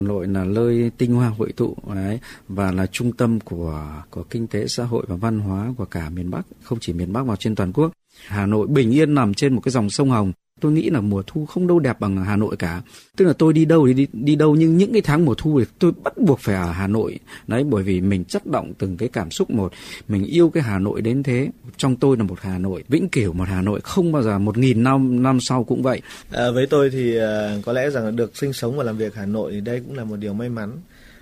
Hà Nội là nơi tinh hoa hội tụ đấy, và là trung tâm của kinh tế xã hội và văn hóa của cả miền Bắc, không chỉ miền Bắc mà trên toàn quốc. Hà Nội bình yên nằm trên một cái dòng sông Hồng. Tôi nghĩ là mùa thu không đâu đẹp bằng Hà Nội cả. Tức là tôi đi đâu nhưng những cái tháng mùa thu thì tôi bắt buộc phải ở Hà Nội. Đấy, bởi vì mình chất động từng cái cảm xúc một. Mình yêu cái Hà Nội đến thế. Trong tôi là một Hà Nội vĩnh cửu, một Hà Nội không bao giờ 1.000 năm sau cũng vậy. Với tôi thì có lẽ rằng được sinh sống và làm việc Hà Nội thì đây cũng là một điều may mắn.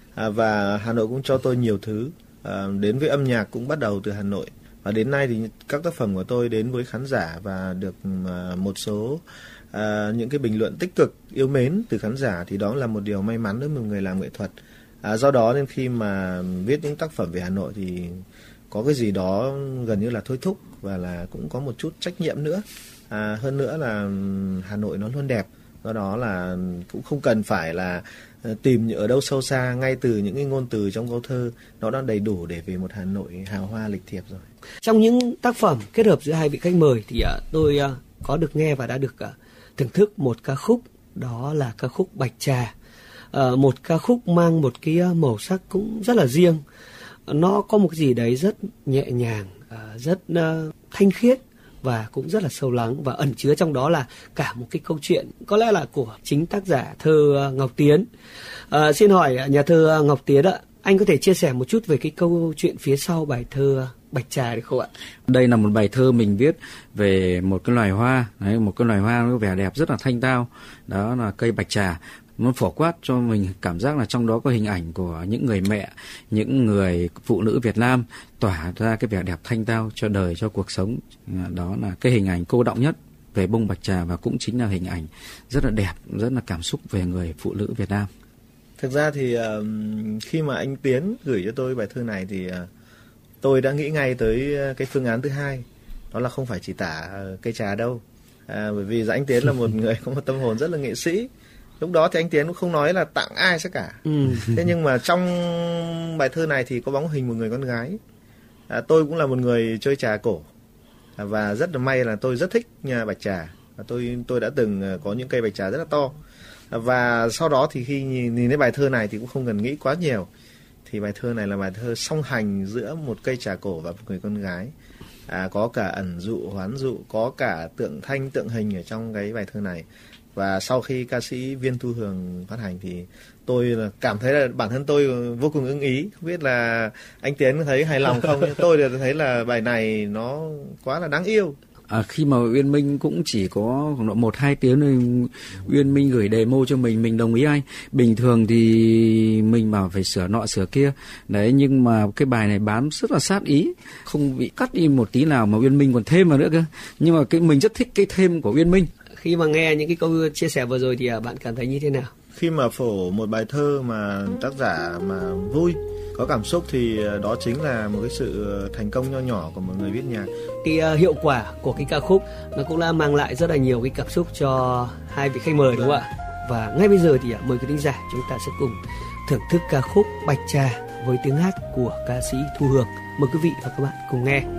Và Hà Nội cũng cho tôi nhiều thứ. Đến với âm nhạc cũng bắt đầu từ Hà Nội. Và đến nay thì các tác phẩm của tôi đến với khán giả và được một số những cái bình luận tích cực yêu mến từ khán giả, thì đó là một điều may mắn đối với một người làm nghệ thuật. Do đó nên khi mà viết những tác phẩm về Hà Nội thì có cái gì đó gần như là thôi thúc, và là cũng có một chút trách nhiệm nữa. Hơn nữa là Hà Nội nó luôn đẹp, do đó là cũng không cần phải là tìm ở đâu sâu xa, ngay từ những cái ngôn từ trong câu thơ nó đã đầy đủ để về một Hà Nội hào hoa lịch thiệp rồi. Trong những tác phẩm kết hợp giữa hai vị khách mời thì tôi có được nghe và đã được thưởng thức một ca khúc, đó là ca khúc Bạch Trà. Một ca khúc mang một cái màu sắc cũng rất là riêng. Nó có một cái gì đấy rất nhẹ nhàng, rất thanh khiết và cũng rất là sâu lắng, và ẩn chứa trong đó là cả một cái câu chuyện có lẽ là của chính tác giả thơ Ngọc Tiến. Xin hỏi nhà thơ Ngọc Tiến ạ, anh có thể chia sẻ một chút về cái câu chuyện phía sau bài thơ Bạch Trà được không ạ? Đây là một bài thơ mình viết về một cái loài hoa, đấy, một cái loài hoa có vẻ đẹp rất là thanh tao, đó là cây bạch trà. Nó phổ quát cho mình cảm giác là trong đó có hình ảnh của những người mẹ, những người phụ nữ Việt Nam tỏa ra cái vẻ đẹp thanh tao cho đời, cho cuộc sống. Đó là cái hình ảnh cô đọng nhất về bông bạch trà, và cũng chính là hình ảnh rất là đẹp, rất là cảm xúc về người phụ nữ Việt Nam. Thực ra thì khi mà anh Tiến gửi cho tôi bài thơ này thì tôi đã nghĩ ngay tới cái phương án thứ hai, đó là không phải chỉ tả cây trà đâu. Bởi vì anh Tiến là một người có một tâm hồn rất là nghệ sĩ. Lúc đó thì anh Tiến cũng không nói là tặng ai sẽ cả. Thế nhưng mà trong bài thơ này thì có bóng hình một người con gái. Tôi cũng là một người chơi trà cổ, và rất là may là tôi rất thích nhà bạch trà. Tôi đã từng có những cây bạch trà rất là to. Và sau đó thì khi nhìn thấy bài thơ này thì cũng không cần nghĩ quá nhiều. Thì bài thơ này là bài thơ song hành giữa một cây trà cổ và một người con gái. Có cả ẩn dụ, hoán dụ, có cả tượng thanh, tượng hình ở trong cái bài thơ này. Và sau khi ca sĩ Viên Thu Hường phát hành thì tôi cảm thấy là bản thân tôi vô cùng ưng ý. Không biết là anh Tiến thấy hài lòng không? Tôi thấy là bài này nó quá là đáng yêu. Khi mà Uyên Minh cũng chỉ có khoảng 1-2 tiếng thì Uyên Minh gửi demo cho mình đồng ý anh. Bình thường thì mình bảo phải sửa nọ sửa kia. Đấy, nhưng mà cái bài này bám rất là sát ý, không bị cắt đi một tí nào mà Uyên Minh còn thêm vào nữa cơ. Nhưng mà mình rất thích cái thêm của Uyên Minh. Khi mà nghe những cái câu chia sẻ vừa rồi thì bạn cảm thấy như thế nào? Khi mà phổ một bài thơ mà tác giả mà vui, có cảm xúc thì đó chính là một cái sự thành công nho nhỏ của một người viết nhạc. Cái hiệu quả của cái ca khúc nó cũng đã mang lại rất là nhiều cái cảm xúc cho hai vị khách mời, đúng không ạ? Và ngay bây giờ thì mời quý thính giả chúng ta sẽ cùng thưởng thức ca khúc Bạch Trà với tiếng hát của ca sĩ Thu Hường. Mời quý vị và các bạn cùng nghe.